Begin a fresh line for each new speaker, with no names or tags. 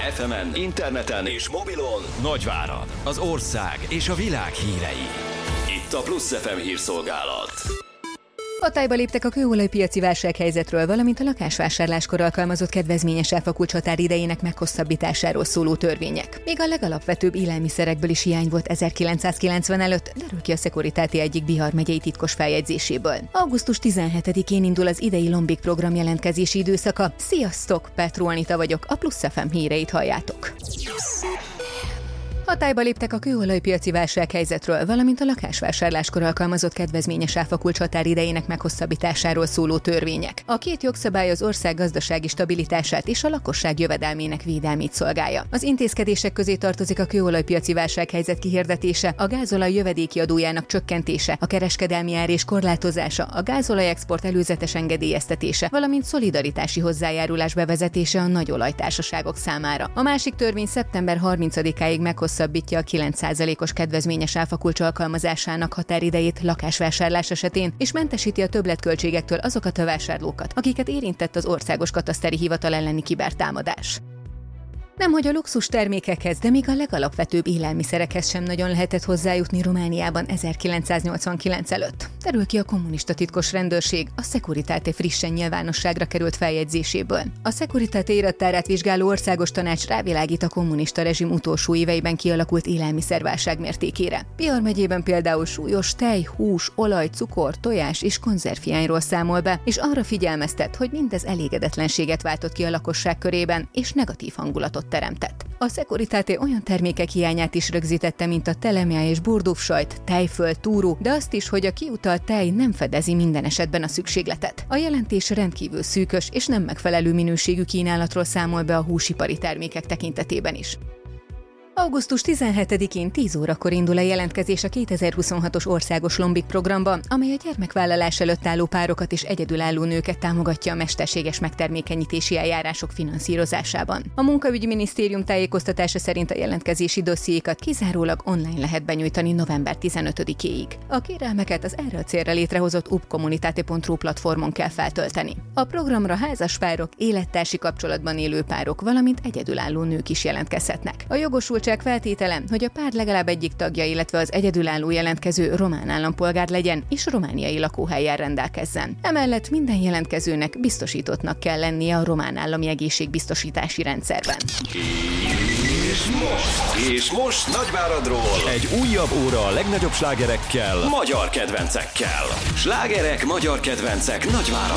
FM-en, interneten és mobilon Nagyvárad, az ország és a világ hírei. Itt a Plusz FM hírszolgálat.
Hatályba léptek a kőolajpiaci válsághelyzetről, valamint a lakásvásárláskor alkalmazott kedvezményes áfakulcs határidejének meghosszabbításáról szóló törvények. Még a legalapvetőbb élelmiszerekből is hiány volt 1990 előtt, derül ki a Securitate egyik Bihar megyei titkos feljegyzéséből. Augusztus 17-én indul az idei Lombik program jelentkezési időszaka. Sziasztok, Petrónita vagyok, a Plusz FM híreit halljátok. Hatályba léptek a kőolajpiaci válsághelyzetről, valamint a lakásvásárláskor alkalmazott kedvezményes áfakulcs határidejének meghosszabbításáról szóló törvények. A két jogszabály az ország gazdasági stabilitását és a lakosság jövedelmének védelmét szolgálja. Az intézkedések közé tartozik a kőolajpiaci válsághelyzet kihirdetése, a gázolaj jövedéki adójának csökkentése, a kereskedelmi ár és korlátozása, a gázolaj export előzetes engedélyeztetése, valamint szolidaritási hozzájárulás bevezetése a nagy olajtársaságok számára. A másik törvény szeptember 30-áig meghosszabbítja a 9%-os kedvezményes áfakulcs alkalmazásának határidejét lakásvásárlás esetén, és mentesíti a többletköltségektől azokat a vásárlókat, akiket érintett az Országos Kataszteri Hivatal elleni kibertámadás. Nemhogy a luxus termékekhez, de még a legalapvetőbb élelmiszerekhez sem nagyon lehetett hozzájutni Romániában 1989 előtt. Derül ki a kommunista titkos rendőrség a Securitate frissen nyilvánosságra került feljegyzéséből. A Securitate irattárát vizsgáló országos tanács rávilágít a kommunista rezsim utolsó éveiben kialakult élelmiszerválság mértékére. Bihar megyében például súlyos tej, hús, olaj, cukor, tojás és konzervhiányról számol be, és arra figyelmeztet, hogy mindez elégedetlenséget váltott ki a lakosság körében, és negatív hangulatot teremtett. A Securitate olyan termékek hiányát is rögzítette, mint a telemea és burdúfsajt, tejföl, túró, de azt is, hogy a kiutalt tej nem fedezi minden esetben a szükségletet. A jelentés rendkívül szűkös és nem megfelelő minőségű kínálatról számol be a húsipari termékek tekintetében is. Augusztus 17-én 10 órakor indul a jelentkezés a 2026-os országos Lombik programba, amely a gyermekvállalás előtt álló párokat és egyedülálló nőket támogatja a mesterséges megtermékenyítési eljárások finanszírozásában. A Munkaügyminisztérium tájékoztatása szerint a jelentkezési dossziékat kizárólag online lehet benyújtani november 15-éig. A kérelmeket az erre a célra létrehozott upcommunitate.ru platformon kell feltölteni. A programra házas párok, élettársi kapcsolatban élő párok, valamint egyedülálló nők is jelentkezhetnek. A jogosultság feltétele, hogy a pár legalább egyik tagja, illetve az egyedülálló jelentkező román állampolgár legyen és romániai lakóhellyel rendelkezzen. Emellett minden jelentkezőnek biztosítottnak kell lennie a román állami egészségbiztosítási rendszerben.
És most Nagyváradról egy újabb óra a legnagyobb slágerekkel, magyar kedvencekkel. Slágerek, magyar kedvencek Nagyvárad.